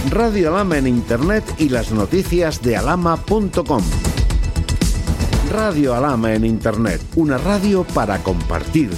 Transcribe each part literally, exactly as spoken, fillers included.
Radio Alhama en Internet y las noticias de alhama punto com. Radio Alhama en Internet, una radio para compartir.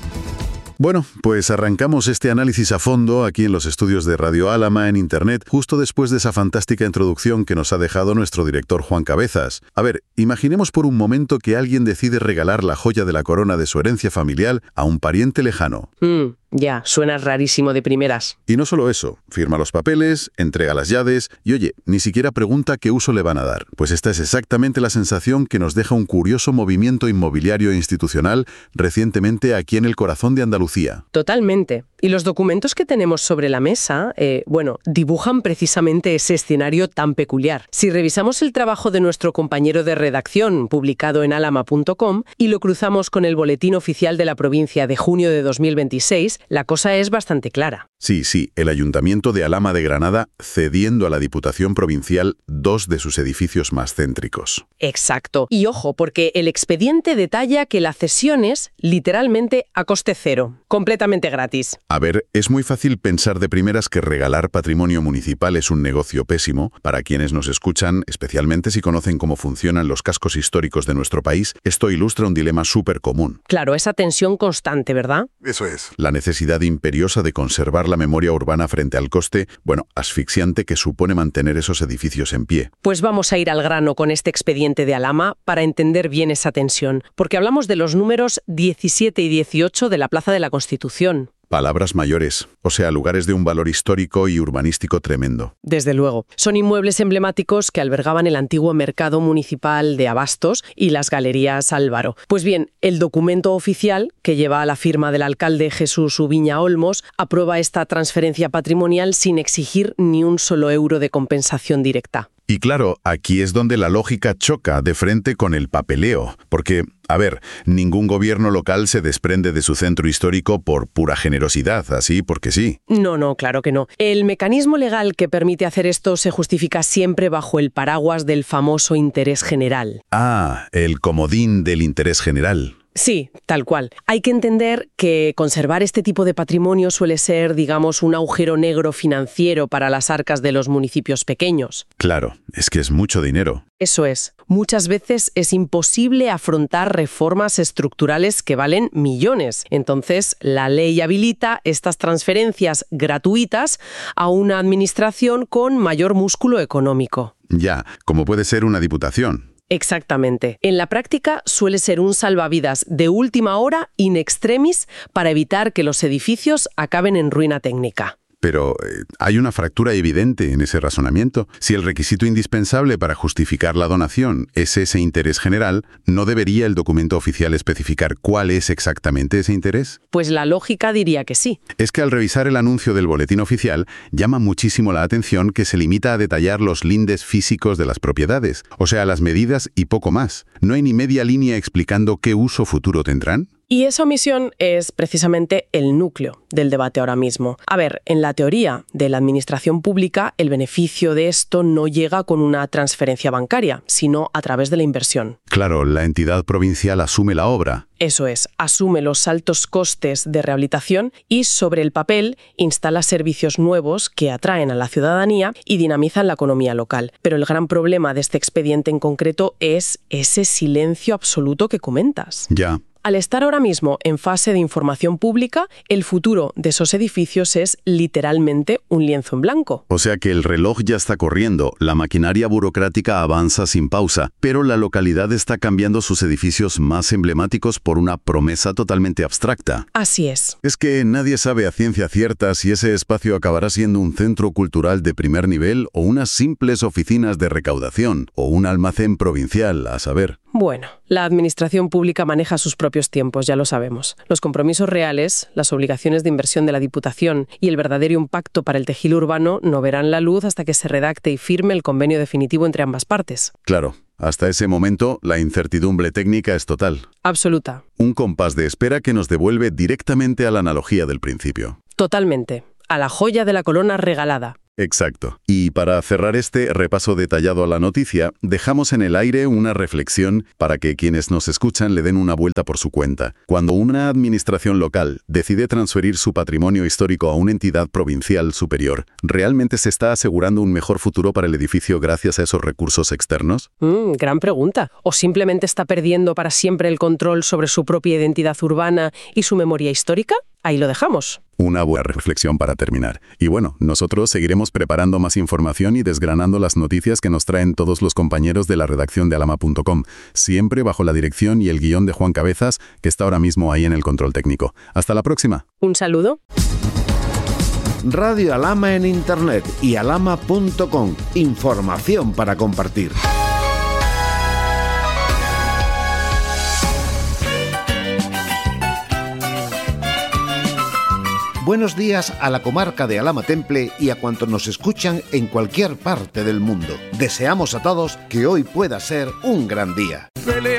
Bueno, pues arrancamos este análisis a fondo aquí en los estudios de Radio Alhama en Internet, justo después de esa fantástica introducción que nos ha dejado nuestro director Juan Cabezas. A ver, imaginemos por un momento que alguien decide regalar la joya de la corona de su herencia familiar a un pariente lejano. Mm, ya, suena rarísimo de primeras. Y no solo eso, firma los papeles, entrega las llaves y, oye, ni siquiera pregunta qué uso le van a dar. Pues esta es exactamente la sensación que nos deja un curioso movimiento inmobiliario e institucional recientemente aquí en el corazón de Andalucía. Totalmente. Y los documentos que tenemos sobre la mesa, eh, bueno, dibujan precisamente ese escenario tan peculiar. Si revisamos el trabajo de nuestro compañero de redacción, publicado en alhama punto com, y lo cruzamos con el Boletín Oficial de la Provincia de junio de dos mil veintiséis, la cosa es bastante clara. Sí, sí, el Ayuntamiento de Alhama de Granada cediendo a la Diputación Provincial dos de sus edificios más céntricos. Exacto. Y ojo, porque el expediente detalla que la cesión es, literalmente, a coste cero. Completamente gratis. A ver, es muy fácil pensar de primeras que regalar patrimonio municipal es un negocio pésimo. Para quienes nos escuchan, especialmente si conocen cómo funcionan los cascos históricos de nuestro país, esto ilustra un dilema súper común. Claro, esa tensión constante, ¿verdad? Eso es. La necesidad imperiosa de conservar la memoria urbana frente al coste, bueno, asfixiante que supone mantener esos edificios en pie. Pues vamos a ir al grano con este expediente de Alhama para entender bien esa tensión, porque hablamos de los números diecisiete y dieciocho de la Plaza de la Constitución. Palabras mayores, o sea, lugares de un valor histórico y urbanístico tremendo. Desde luego. Son inmuebles emblemáticos que albergaban el antiguo mercado municipal de Abastos y las galerías Álvaro. Pues bien, el documento oficial, que lleva la firma del alcalde Jesús Ubiña Olmos, aprueba esta transferencia patrimonial sin exigir ni un solo euro de compensación directa. Y claro, aquí es donde la lógica choca de frente con el papeleo, porque, a ver, ningún gobierno local se desprende de su centro histórico por pura generosidad, así porque sí. No, no, claro que no. El mecanismo legal que permite hacer esto se justifica siempre bajo el paraguas del famoso interés general. Ah, el comodín del interés general. Sí, tal cual. Hay que entender que conservar este tipo de patrimonio suele ser, digamos, un agujero negro financiero para las arcas de los municipios pequeños. Claro, es que es mucho dinero. Eso es. Muchas veces es imposible afrontar reformas estructurales que valen millones. Entonces, la ley habilita estas transferencias gratuitas a una administración con mayor músculo económico. Ya, como puede ser una diputación. Exactamente. En la práctica suele ser un salvavidas de última hora in extremis para evitar que los edificios acaben en ruina técnica. Pero eh, hay una fractura evidente en ese razonamiento. Si el requisito indispensable para justificar la donación es ese interés general, ¿no debería el documento oficial especificar cuál es exactamente ese interés? Pues la lógica diría que sí. Es que al revisar el anuncio del boletín oficial, llama muchísimo la atención que se limita a detallar los lindes físicos de las propiedades, o sea, las medidas y poco más. ¿No hay ni media línea explicando qué uso futuro tendrán? Y esa omisión es precisamente el núcleo del debate ahora mismo. A ver, en la teoría de la administración pública, el beneficio de esto no llega con una transferencia bancaria, sino a través de la inversión. Claro, la entidad provincial asume la obra. Eso es, asume los altos costes de rehabilitación y, sobre el papel, instala servicios nuevos que atraen a la ciudadanía y dinamizan la economía local. Pero el gran problema de este expediente en concreto es ese silencio absoluto que comentas. Ya. Al estar ahora mismo en fase de información pública, el futuro de esos edificios es literalmente un lienzo en blanco. O sea que el reloj ya está corriendo, la maquinaria burocrática avanza sin pausa, pero la localidad está cambiando sus edificios más emblemáticos por una promesa totalmente abstracta. Así es. Es que nadie sabe a ciencia cierta si ese espacio acabará siendo un centro cultural de primer nivel o unas simples oficinas de recaudación o un almacén provincial, a saber. Bueno, la administración pública maneja sus propios tiempos, ya lo sabemos. Los compromisos reales, las obligaciones de inversión de la Diputación y el verdadero impacto para el tejido urbano no verán la luz hasta que se redacte y firme el convenio definitivo entre ambas partes. Claro. Hasta ese momento, la incertidumbre técnica es total. Absoluta. Un compás de espera que nos devuelve directamente a la analogía del principio. Totalmente. A la joya de la corona regalada. Exacto. Y para cerrar este repaso detallado a la noticia, dejamos en el aire una reflexión para que quienes nos escuchan le den una vuelta por su cuenta. Cuando una administración local decide transferir su patrimonio histórico a una entidad provincial superior, ¿realmente se está asegurando un mejor futuro para el edificio gracias a esos recursos externos? Mm, gran pregunta. ¿O simplemente está perdiendo para siempre el control sobre su propia identidad urbana y su memoria histórica? Ahí lo dejamos. Una buena reflexión para terminar. Y bueno, nosotros seguiremos preparando más información y desgranando las noticias que nos traen todos los compañeros de la redacción de alama punto com, siempre bajo la dirección y el guión de Juan Cabezas, que está ahora mismo ahí en el control técnico. Hasta la próxima. Un saludo. Radio Alama en Internet y alama punto com. Información para compartir. Buenos días a la comarca de Alhama Temple y a cuantos nos escuchan en cualquier parte del mundo. Deseamos a todos que hoy pueda ser un gran día.